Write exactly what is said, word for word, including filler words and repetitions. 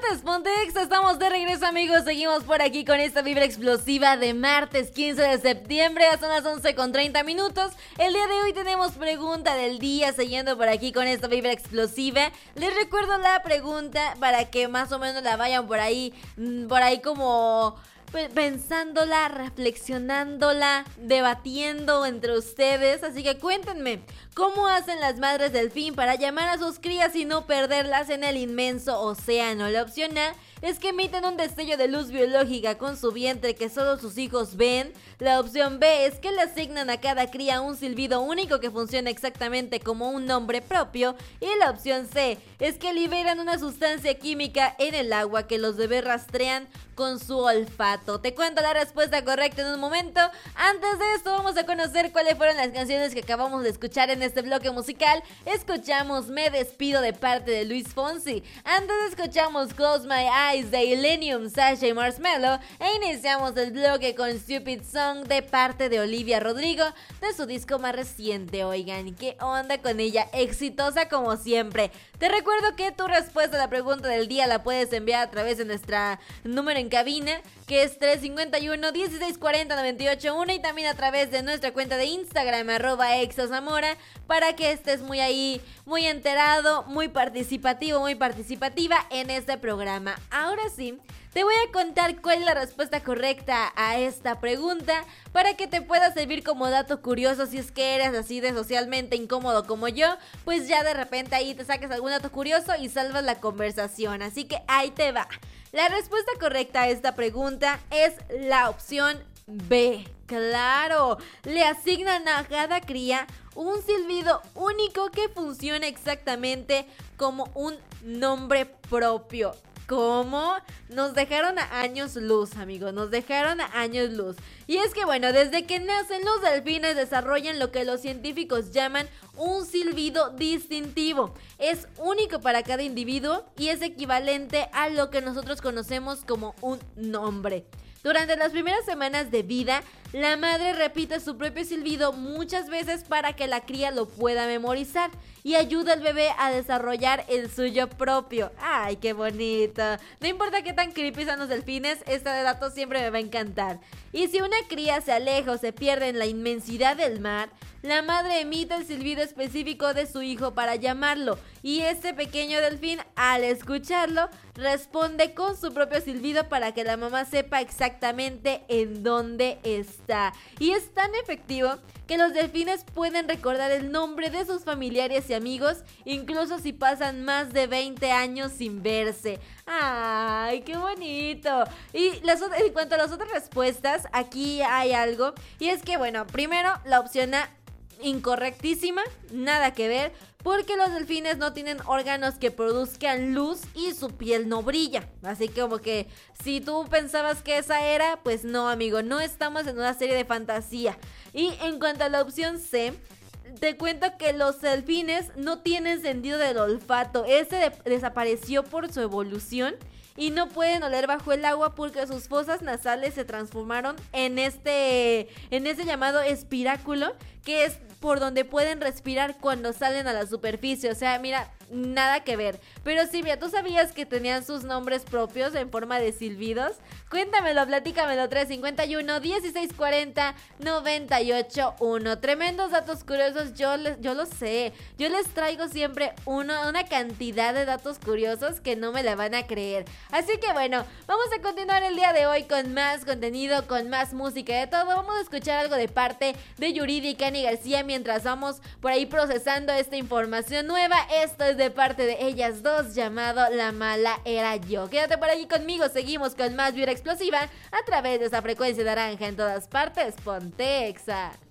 partes, Pontex, estamos de regreso, amigos. Seguimos por aquí con esta vibra explosiva de martes quince de septiembre. Son las once con treinta minutos. El día de hoy tenemos pregunta del día, siguiendo por aquí con esta vibra explosiva. Les recuerdo la pregunta para que más o menos la vayan por ahí, por ahí como pensándola, reflexionándola, debatiendo entre ustedes. Así que cuéntenme, ¿cómo hacen las madres delfín para llamar a sus crías y no perderlas en el inmenso océano? La opción A es que emiten un destello de luz biológica con su vientre que solo sus hijos ven. La opción B es que le asignan a cada cría un silbido único que funciona exactamente como un nombre propio. Y la opción C es que liberan una sustancia química en el agua que los bebés rastrean con su olfato. Te cuento la respuesta correcta en un momento. Antes de esto vamos a conocer cuáles fueron las canciones que acabamos de escuchar en este bloque musical. Escuchamos Me Despido de parte de Luis Fonsi. Antes escuchamos Close My Eyes de Illenium, Sasha y Marshmello. E iniciamos el bloque con Stupid Song de parte de Olivia Rodrigo, de su disco más reciente. Oigan, ¿qué onda con ella? Exitosa como siempre. Te recuerdo que tu respuesta a la pregunta del día la puedes enviar a través de nuestra número en cabina, que es tres cinco uno, dieciséis cuarenta, noventa y ocho uno, y también a través de nuestra cuenta de Instagram, arroba exazamora, para que estés muy ahí, muy enterado, muy participativo, muy participativa en este programa. Ahora sí, te voy a contar cuál es la respuesta correcta a esta pregunta para que te pueda servir como dato curioso. Si es que eres así de socialmente incómodo como yo, pues ya de repente ahí te saques algún dato curioso y salvas la conversación. Así que ahí te va. La respuesta correcta a esta pregunta es la opción B. ¡Claro! Le asignan a cada cría un silbido único que funciona exactamente como un nombre propio. ¿Cómo? Nos dejaron a años luz, amigos, nos dejaron a años luz. Y es que bueno, desde que nacen los delfines desarrollan lo que los científicos llaman un silbido distintivo. Es único para cada individuo y es equivalente a lo que nosotros conocemos como un nombre. Durante las primeras semanas de vida, la madre repite su propio silbido muchas veces para que la cría lo pueda memorizar y ayuda al bebé a desarrollar el suyo propio. ¡Ay, qué bonito! No importa qué tan creepy son los delfines, este dato siempre me va a encantar. Y si una cría se aleja o se pierde en la inmensidad del mar, la madre emite el silbido específico de su hijo para llamarlo, y este pequeño delfín, al escucharlo, responde con su propio silbido para que la mamá sepa exactamente en dónde está. Y es tan efectivo que los delfines pueden recordar el nombre de sus familiares y amigos, incluso si pasan más de veinte años sin verse. ¡Ay, qué bonito! Y las, en cuanto a las otras respuestas, aquí hay algo, y es que, bueno, primero, la opción A, incorrectísima, nada que ver, porque los delfines no tienen órganos que produzcan luz y su piel no brilla. Así que como que si tú pensabas que esa era, pues no, amigo, no estamos en una serie de fantasía. Y en cuanto a la opción C, te cuento que los delfines no tienen sentido del olfato. Ese de- desapareció por su evolución y no pueden oler bajo el agua porque sus fosas nasales se transformaron en este, en ese llamado espiráculo, que es por donde pueden respirar cuando salen a la superficie. O sea, mira, nada que ver. Pero sí, mira, ¿tú sabías que tenían sus nombres propios en forma de silbidos? Cuéntamelo, platícamelo, tres cinco uno, dieciséis cuarenta, noventa y ocho uno. Tremendos datos curiosos, yo, les, yo lo sé. Yo les traigo siempre uno, una cantidad de datos curiosos que no me la van a creer. Así que bueno, vamos a continuar el día de hoy con más contenido, con más música, de todo. Vamos a escuchar algo de parte de Yuridia y Cani García mientras vamos por ahí procesando esta información nueva. Esto es de parte de ellas dos, llamado La Mala Era Yo. Quédate por aquí conmigo, seguimos con más vibra explosiva a través de esa frecuencia naranja en todas partes. Ponte Exa.